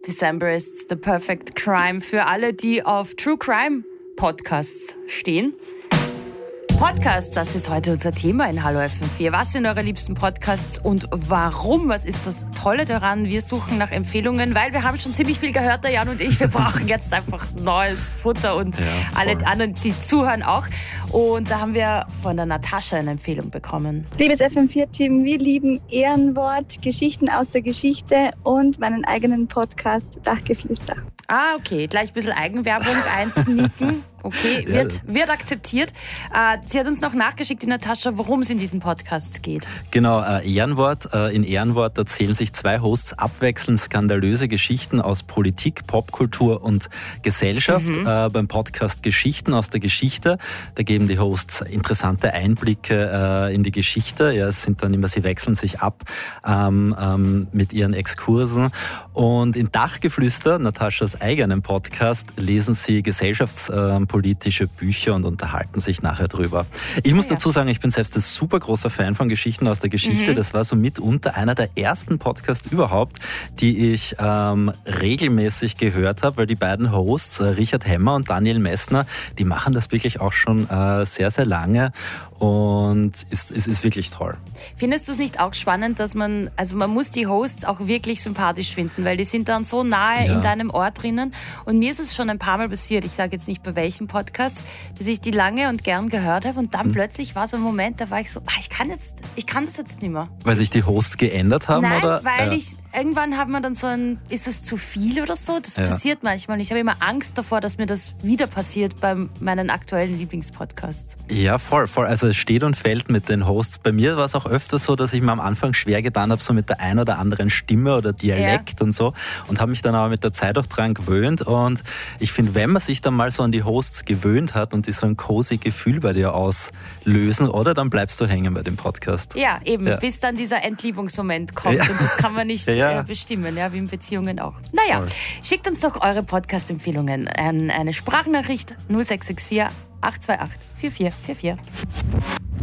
Decemberists, The Perfect Crime für alle, die auf True Crime Podcasts stehen. Podcasts, das ist heute unser Thema in Hallo FM4. Was sind eure liebsten Podcasts und warum? Was ist das Tolle daran? Wir suchen nach Empfehlungen, weil wir haben schon ziemlich viel gehört, der Jan und ich. Wir brauchen jetzt einfach neues Futter und alle anderen, die zuhören, auch. Und da haben wir von der Natascha eine Empfehlung bekommen. Liebes FM4-Team, wir lieben Ehrenwort, Geschichten aus der Geschichte und meinen eigenen Podcast Dachgeflüster. Ah, okay. Gleich ein bisschen Eigenwerbung einsneaken. Okay, wird akzeptiert. Sie hat uns noch nachgeschickt, die Natascha, worum es in diesen Podcasts geht. Genau, Ehrenwort. In Ehrenwort erzählen sich zwei Hosts abwechselnd skandalöse Geschichten aus Politik, Popkultur und Gesellschaft. Beim Podcast Geschichten aus der Geschichte, da geben die Hosts interessante Einblicke in die Geschichte. Ja, es sind dann immer, sie wechseln sich ab mit ihren Exkursen. Und in Dachgeflüster, Nataschas eigenen Podcast, lesen sie gesellschaftspolitische Bücher und unterhalten sich nachher drüber. Ich muss dazu sagen, ich bin selbst ein super großer Fan von Geschichten aus der Geschichte. Das war so mitunter einer der ersten Podcasts überhaupt, die ich regelmäßig gehört habe, weil die beiden Hosts, Richard Hemmer und Daniel Messner, die machen das wirklich auch schon sehr, sehr lange und es ist wirklich toll. Findest du es nicht auch spannend, dass man muss die Hosts auch wirklich sympathisch finden, weil die sind dann so nahe in deinem Ohr drinnen und mir ist es schon ein paar Mal passiert, ich sage jetzt nicht bei welchen Podcasts, dass ich die lange und gern gehört habe und dann plötzlich war so ein Moment, da war ich so, ich kann das jetzt nicht mehr. Weil sich die Hosts geändert haben? Nein, oder? weil irgendwann hat man dann so ist es zu viel oder so? Das passiert manchmal. Ich habe immer Angst davor, dass mir das wieder passiert bei meinen aktuellen Lieblingspodcasts. Ja, voll. Also es steht und fällt mit den Hosts. Bei mir war es auch öfter so, dass ich mir am Anfang schwer getan habe, so mit der ein oder anderen Stimme oder Dialekt und so und habe mich dann aber mit der Zeit auch dran gewöhnt und ich finde, wenn man sich dann mal so an die Hosts gewöhnt hat und die so ein cozy Gefühl bei dir auslösen, oder dann bleibst du hängen bei dem Podcast. Ja, eben, bis dann dieser Entliebungsmoment kommt und das kann man nicht bestimmen, wie in Beziehungen auch. Naja, schickt uns doch eure Podcast-Empfehlungen an eine Sprachnachricht 0664 828 4444.